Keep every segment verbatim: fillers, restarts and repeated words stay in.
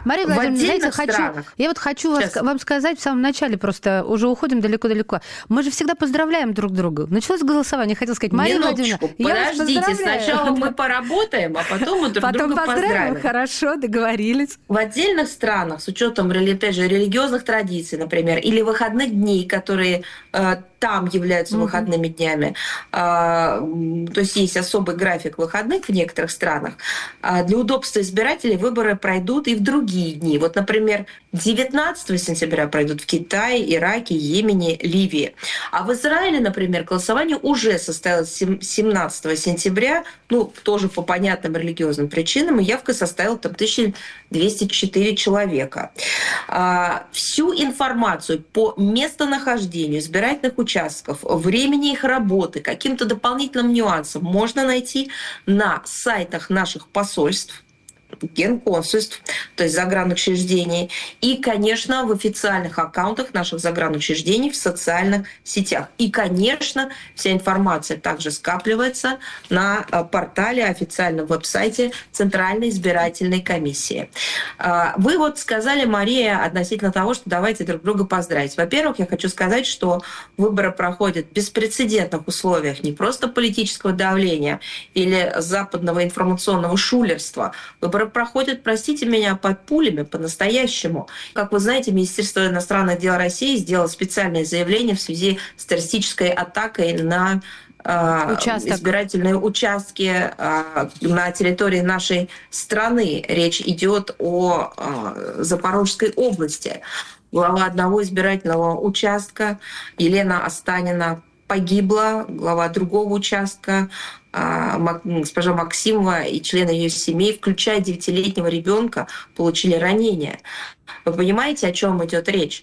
Мария В Владимировна, знаете, отдельных хочу, странах... я вот хочу вас, Сейчас. вам сказать в самом начале, просто уже уходим далеко-далеко. Мы же всегда поздравляем друг друга. Началось голосование, хотела сказать, Мария Владимировна, Минуточку, я вас подождите, поздравляю. сначала мы поработаем, а потом мы друг Потом друга поздравим, поздравим. хорошо, договорились. В отдельных странах, с учетом, опять же, религиозных традиций, например, или выходных дней, которые э, там являются Мгм. выходными днями, э, то есть есть особый график выходных в некоторых странах, э, для удобства избирателей выборы пройдут и в другие дни. Вот, например, девятнадцатого сентября пройдут в Китае, Ираке, Йемене, Ливии. А в Израиле, например, голосование уже состоялось семнадцатого сентября, ну, тоже по понятным религиозным причинам, и явка составила там тысяча двести четыре человека. Всю информацию по местонахождению избирательных участков, времени их работы, каким-то дополнительным нюансам можно найти на сайтах наших посольств, генконсульств, то есть загранучреждений, и, конечно, в официальных аккаунтах наших загранучреждений в социальных сетях. И, конечно, вся информация также скапливается на портале, официальном веб-сайте Центральной избирательной комиссии. Вы вот сказали, Мария, относительно того, что давайте друг друга поздравить. Во-первых, я хочу сказать, что выборы проходят в беспрецедентных условиях не просто политического давления или западного информационного шулерства. Выборы проходят, простите меня, под пулями по-настоящему. Как вы знаете, Министерство иностранных дел России сделало специальное заявление в связи с террористической атакой на э, Участок. избирательные участки э, на территории нашей страны. Речь идет о э, Запорожской области. Глава одного избирательного участка Елена Останина погибла, глава другого участка госпожа Максимова и члены ее семей, включая девятилетнего ребенка, получили ранения. Вы понимаете, о чем идет речь?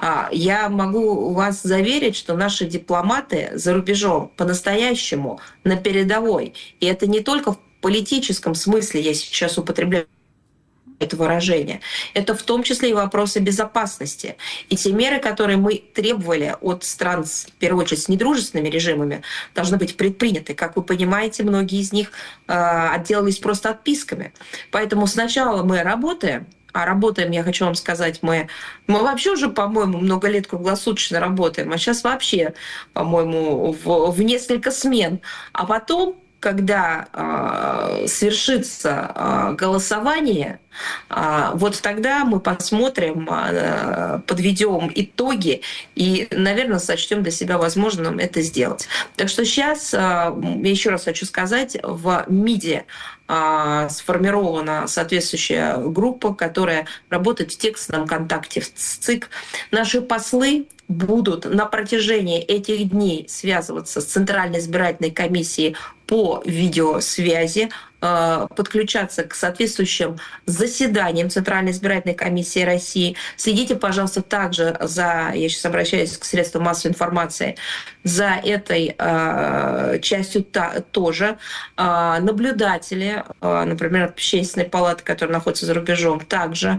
Я могу вас заверить, что наши дипломаты за рубежом по-настоящему на передовой. И это не только в политическом смысле, я сейчас употребляю это выражение. Это в том числе и вопросы безопасности. И те меры, которые мы требовали от стран, в первую очередь, с недружественными режимами, должны быть предприняты. Как вы понимаете, многие из них э, отделались просто отписками. Поэтому сначала мы работаем, а работаем, я хочу вам сказать, мы, мы вообще уже, по-моему, много лет круглосуточно работаем, а сейчас вообще, по-моему, в, в несколько смен. А потом, когда э, свершится э, голосование, э, вот тогда мы посмотрим, э, подведем итоги и, наверное, сочтем для себя возможным это сделать. Так что сейчас, э, я еще раз хочу сказать, в МИДе э, сформирована соответствующая группа, которая работает в текстовом контакте с ЦИК. Наши послы будут на протяжении этих дней связываться с Центральной избирательной комиссией по видеосвязи, подключаться к соответствующим заседаниям Центральной избирательной комиссии России. Следите, пожалуйста, также за, я сейчас обращаюсь к средствам массовой информации, за этой э, частью та, тоже. Э, наблюдатели, э, например, от Общественной палаты, которые находятся за рубежом, также,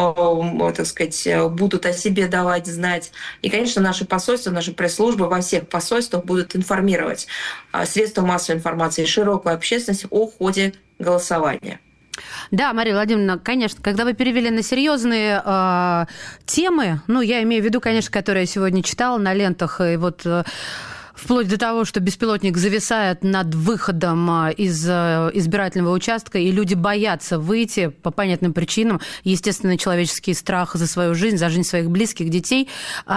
э, так сказать, будут о себе давать знать. И, конечно, наши посольства, наши пресс-службы во всех посольствах будут информировать э, средства массовой информации и широкую общественность о ходе голосования. Да, Мария Владимировна, конечно, когда вы перевели на серьезные э, темы, ну, я имею в виду, конечно, которые я сегодня читала на лентах, и вот э, вплоть до того, что беспилотник зависает над выходом из избирательного участка, и люди боятся выйти по понятным причинам, естественно, человеческий страх за свою жизнь, за жизнь своих близких, детей.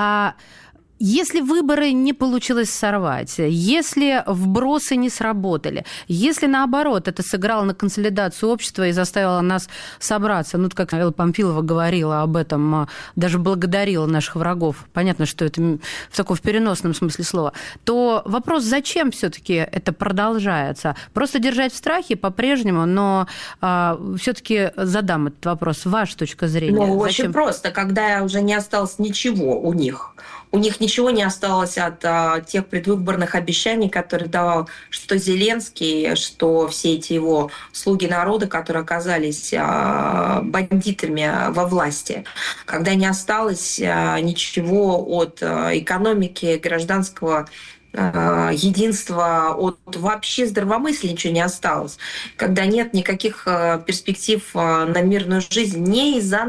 Если выборы не получилось сорвать, если вбросы не сработали, если, наоборот, это сыграло на консолидацию общества и заставило нас собраться, ну, как Элла Памфилова говорила об этом, даже благодарила наших врагов, понятно, что это в таком в переносном смысле слова, то вопрос, зачем все-таки это продолжается? Просто держать в страхе по-прежнему, но а, все-таки задам этот вопрос. Ваша точка зрения. Ну, зачем? Очень просто, когда уже не осталось ничего у них. У них ничего не осталось от а, тех предвыборных обещаний, которые давал что Зеленский, что все эти его слуги народа, которые оказались а, бандитами во власти. Когда не осталось а, ничего от а, экономики, гражданского единства, от вообще здравомыслия ничего не осталось. Когда нет никаких перспектив на мирную жизнь не из-за